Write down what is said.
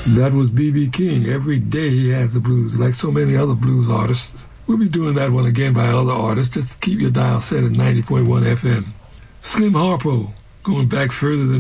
That was B.B. King. Every day he has the blues, like so many other blues artists. We'll be doing that one again by other artists. Just keep your dial set at 90.1 FM. Slim Harpo, going back further than